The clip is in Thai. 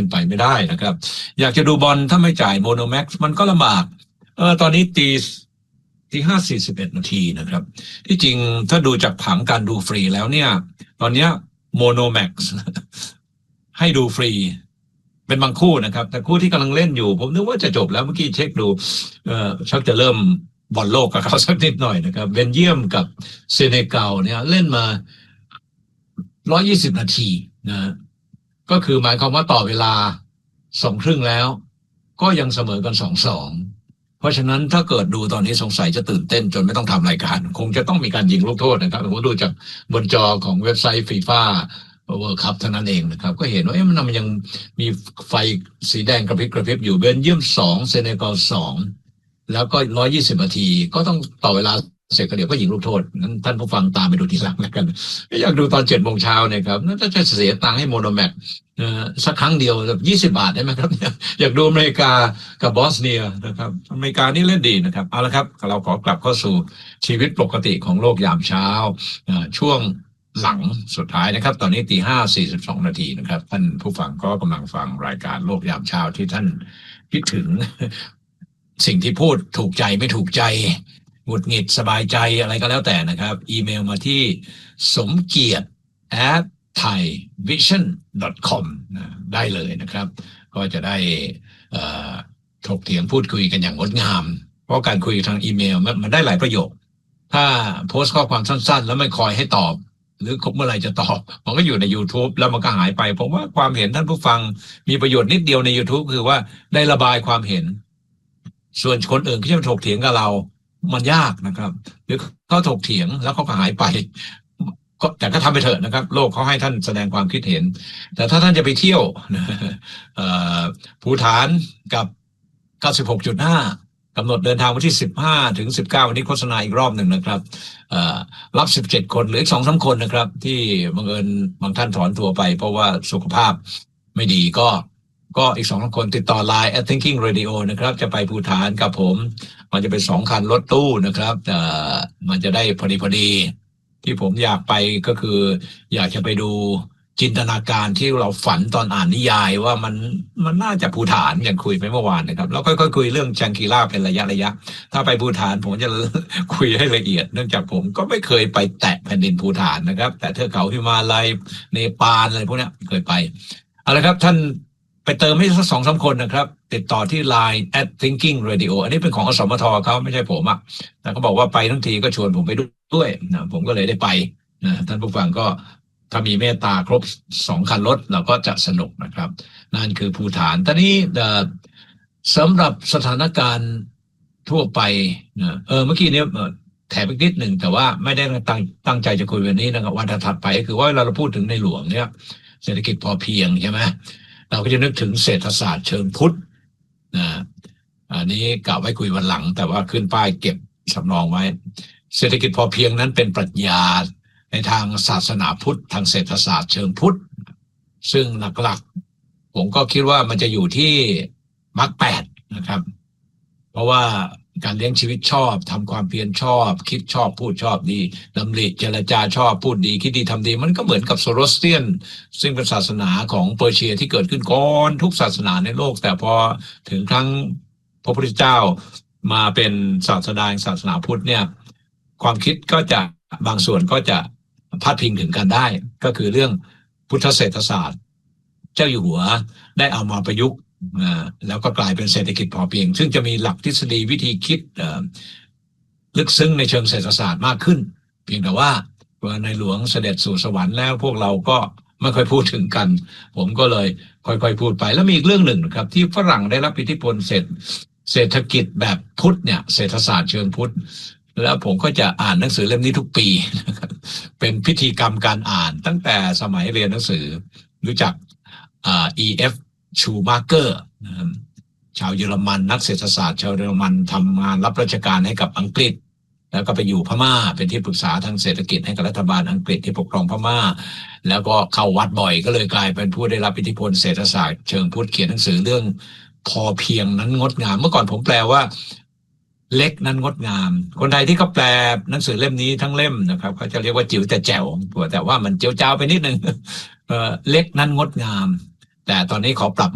นไปไม่ได้นะครับอยากจะดูบอลถ้าไม่จ่ายโมโนแม็กซ์มันก็ลำบากตอนนี้ตี 5:41 นาทีนะครับที่จริงถ้าดูจากผังการดูฟรีแล้วเนี่ยตอนนี้โมโนแม็กซ์ให้ดูฟรีเป็นบางคู่นะครับแต่คู่ที่กำลังเล่นอยู่ผมนึกว่าจะจบแล้วเมื่อกี้เช็คดูชักจะเริ่มบอลโลกกับเขาสักนิดหน่อยนะครับเบลเยียมกับเซเนกัลเนี่ยเล่นมา120 นาทีนะก็คือหมายความว่าต่อเวลา2 ครึ่งแล้วก็ยังเสมอกัน2-2เพราะฉะนั้นถ้าเกิดดูตอนนี้สงสัยจะตื่นเต้นจนไม่ต้องทำรายการคงจะต้องมีการยิงลูกโทษนะครับผมดูจากบนจอของเว็บไซต์ฟีฟ่าเวิลด์คัพเท่านั้นเองนะครับก็เห็นว่ามันยังมีไฟสีแดงกระพริบอยู่เบลเยียม2เซเนกัล2แล้วก็120 นาทีก็ต้องต่อเวลาเสร็จก็เดี๋ยวก็ยิงลูกโทษนั้นท่านผู้ฟังตามไปดูทีหลังแล้วกันอยากดูตอน7 โมงเช้าเนี่ยครับน่าจะเสียตังค์ให้โมโนแม็กสักครั้งเดียว20 บาทได้ไหมครับอยากดูอเมริกากับบอสเนียนะครับอเมริกานี่เล่นดีนะครับเอาละครับเราขอกลับเข้าสู่ชีวิตปกติของโลกยามเช้าช่วงหลังสุดท้ายนะครับตอนนี้ตี 5:42 นาทีนะครับท่านผู้ฟังก็กำลังฟังรายการโลกยามเช้าที่ท่านคิดถึงสิ่งที่พูดถูกใจไม่ถูกใจหงุดหงิดสบายใจอะไรก็แล้วแต่นะครับอีเมลมาที่สมเกียรติ @thaivision.com ได้เลยนะครับก็จะได้ถกเถียงพูดคุยกันอย่างงดงามเพราะการคุยทางอีเมลมันได้หลายประโยคถ้าโพสต์ข้อความสั้นๆแล้วไม่คอยให้ตอบหรือเมื่อไหร่จะตอบมันก็อยู่ใน YouTube แล้วมันก็หายไปผมว่าความเห็นท่านผู้ฟังมีประโยชน์นิดเดียวใน YouTube คือว่าได้ระบายความเห็นส่วนคนอื่นที่จะถกเถียงกับเรามันยากนะครับหรือเขาถกเถียงแล้วเขาก็หายไปแต่ก็ทำไปเถอะนะครับโลกเขาให้ท่านแสดงความคิดเห็นแต่ถ้าท่านจะไปเที่ยวภูฏานกับ 96.5 กำหนดเดินทางวันที่15 ถึง 19 วันนี้โฆษณาอีกรอบหนึ่งนะครับรับ17 คนหรืออีก 2-3 คนนะครับที่บังเอิญบางท่านถอนตัวไปเพราะว่าสุขภาพไม่ดีก็อีก 2 คนติดต่อ Line @thinking radio นะครับจะไปภูฏานกับผมมันจะเป็น2 คันรถตู้นะครับมันจะได้พอดีที่ผมอยากไปก็คืออยากจะไปดูจินตนาการที่เราฝันตอนอ่านนิยายว่ามันน่าจะภูฏานอย่างคุยไปเมื่อวานนะครับแล้วค่อยๆคุยเรื่องจังกีล่าเป็นระยะถ้าไปภูฏานผมจะคุยให้ละเอียดเนื่องจากผมก็ไม่เคยไปแตะแผ่นดินภูฏานนะครับแต่เทือกเขาหิมาลัยเนปาลอะไรพวกนี้เคยไปเอาละครับท่านไปเติมให้สัก 2-3 คนนะครับติดต่อที่ Line @thinking radio อันนี้เป็นของอสมทเขาไม่ใช่ผมแต่เขาบอกว่าไปทั้งทีก็ชวนผมไปด้วยนะผมก็เลยได้ไปนะท่านผู้ฟังก็ถ้ามีเมตตาครบ2 คันรถเราก็จะสนุกนะครับนั่นคือภูฏานตอนนี้สำหรับสถานการณ์ทั่วไปนะเมื่อกี้นี้แถมอีกนิดหนึ่งแต่ว่าไม่ได้ตั้งใจจะคุยวันนี้นะครับวันถัดไปก็คือว่าเราพูดถึงในหลวงเนี่ยเศรษฐกิจพอเพียงใช่ไหมเราก็จะนึกถึงเศรษฐศาสตร์เชิงพุทธนะอันนี้กะไว้คุยวันหลังแต่ว่าขึ้นป้ายเก็บสำรองไว้เศรษฐกิจพอเพียงนั้นเป็นปรัชญาในทางศาสนาพุทธทางเศรษฐศาสตร์เชิงพุทธซึ่งหลักๆผมก็คิดว่ามันจะอยู่ที่มรรค8นะครับเพราะว่าการเลี้ยงชีวิตชอบทำความเพียรชอบคิดชอบพูดชอบดีดำริเจรจาชอบพูดดีคิดดีทำดีมันก็เหมือนกับโซโรสเตียนซึ่งเป็นศาสนาของเปอร์เซียที่เกิดขึ้นก่อนทุกศาสนาในโลกแต่พอถึงครั้งพระพุทธเจ้ามาเป็นศาสดาแห่งศาสนาพุทธเนี่ยความคิดก็จะบางส่วนก็จะพาดพิงถึงกันได้ก็คือเรื่องพุทธเศรษฐศาสตร์เจ้าอยู่หัวได้เอามาประยุกต์แล้วก็กลายเป็นเศรษฐกิจพอเพียงซึ่งจะมีหลักทฤษฎีวิธีคิดลึกซึ้งในเชิงเศรษฐศาสตร์มากขึ้นเพียงแต่ว่าในหลวงเสด็จสู่สวรรค์แล้วพวกเราก็ไม่ค่อยพูดถึงกันผมก็เลยค่อยๆพูดไปแล้วมีอีกเรื่องหนึ่งครับที่ฝรั่งได้รับอิทธิพลเศรษฐกิจแบบพุทธเนี่ยเศรษฐศาสตร์เชิงพุทธแล้วผมก็จะอ่านหนังสือเล่มนี้ทุกปีเป็นพิธีกรรมการอ่านตั้งแต่สมัยเรียนหนังสือรู้จักE.F. ชูมาเกอร์ชาวเยอรมันนักเศรษฐศาสตร์ชาวเยอรมันทำงานรับราชการให้กับอังกฤษแล้วก็ไปอยู่พม่าเป็นที่ปรึกษาทางเศรษฐกิจให้กับรัฐบาลอังกฤษที่ปกครองพม่าแล้วก็เข้าวัดบ่อยก็เลยกลายเป็นผู้ได้รับอิทธิพลเศรษฐศาสตร์เชิงพุทธเขียนหนังสือเรื่องพอเพียงนั้นงดงามเมื่อก่อนผมแปลว่าเล็กนั้นงดงามคนไทยที่เขาแปลหนังสือเล่มนี้ทั้งเล่มนะครับเขาจะเรียกว่าจิ๋วแต่แจ๋วแต่ว่ามันเจียวจ้าวไปนิดนึงเล็กนั้นงดงามแต่ตอนนี้ขอปรับ